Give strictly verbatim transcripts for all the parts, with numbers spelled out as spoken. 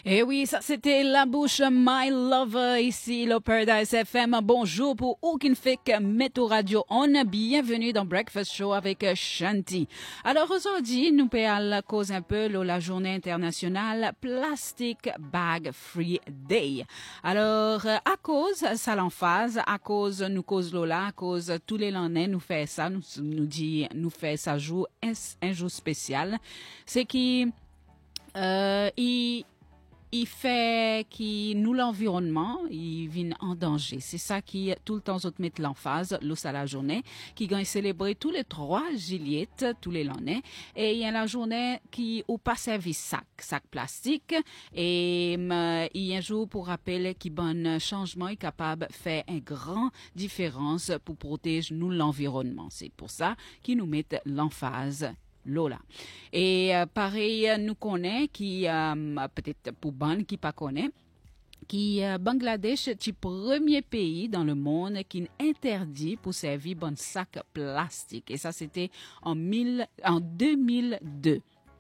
Et oui, ça c'était La Bouche My Lover, ici le Paradise F M. Bonjour pour aucune fake météo radio. On est bienvenue dans Breakfast Show avec Shanti. Alors aujourd'hui, nous parlons cause un peu de la journée internationale Plastic Bag Free Day. Alors, à cause, ça l'emphase, à cause, nous cause Lola, à cause tous les lendemains, nous fait ça, nous, nous dit, nous fait ça jour, un, un jour spécial. C'est qui, euh, il, il fait qui nous l'environnement il vient en danger. C'est ça qui tout le temps autres mettent l'emphase l'eau à la journée qui gagne célébrer tous les trois juillet tous les l'année et il y a la journée qui ou pas servi sac sac plastique et euh, il y a un jour pour rappeler qui bon changement est capable de faire une grande différence pour protéger nous l'environnement. C'est pour ça qu'ils nous mettent l'emphase Lola. Et euh, pareil, nous connaît qui euh, peut-être pour ban qui pas connaît qui euh, Bangladesh est le premier pays dans le monde qui interdit pour servir bon sac plastique et ça c'était en mille en deux mille deux.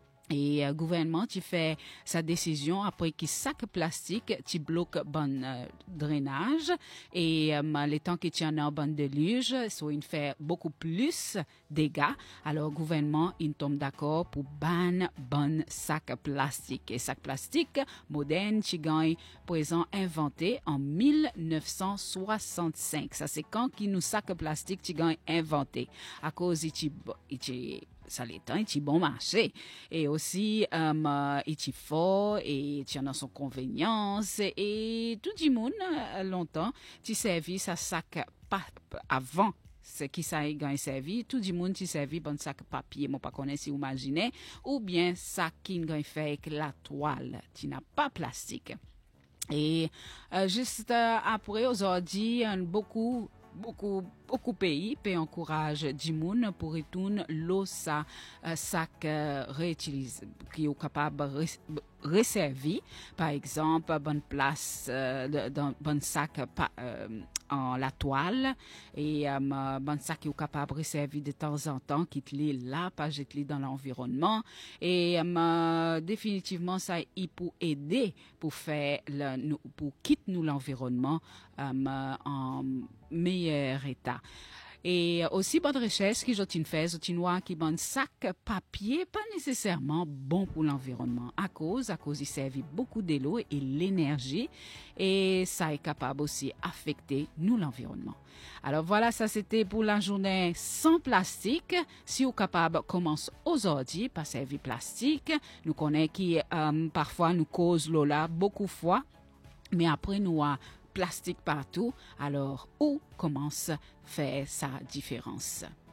Et le euh, gouvernement qui fait sa décision après qu'il sac plastique qui bloque bon euh, drainage et euh, les temps qui tient en bon déluge so il fait beaucoup plus dégâts. Alors le gouvernement il tombe d'accord pour ban bon sac plastique et sac plastique moderne qui gagne présent inventé en mille neuf cent soixante-cinq. Ça c'est quand qui nous sac plastique qui gagne inventé à cause il il ça l'étend, il bon marché et aussi um, il est fort et il en a son convenience et tout le monde longtemps tu servi ça sac pas avant ce qui ça a gagné servi tout le monde tu servi bon sac papier moi pas connais si vous imaginez ou bien sac qui gagne fait avec la toile qui n'a pas plastique et euh, juste euh, après aujourd'hui beaucoup beaucoup beaucoup pays peut encourager du monde pour retourner l'eau ça euh, sac euh, réutilisé qui est capable de resservi par exemple bonne place euh, dans bon sac euh, en la toile et euh, bon sac qui est capable de resservi de temps en temps qui te là pas jeter dans l'environnement et euh, définitivement ça il pour aider pour faire le, pour quitter nous l'environnement euh, en meilleur état. Et aussi, bonne recherche qui j'ai fait, j'ai une qui bon sac papier, pas nécessairement bon pour l'environnement, à cause, à cause il servait beaucoup de l'eau et l'énergie, et ça est capable aussi affecter nous l'environnement. Alors voilà, ça c'était pour la journée sans plastique. Si vous êtes capable, commence aujourd'hui par servir plastique. Nous connaissons qui euh, parfois nous cause l'eau là beaucoup de fois, mais après nous avons plastique partout, alors où commence à faire sa différence?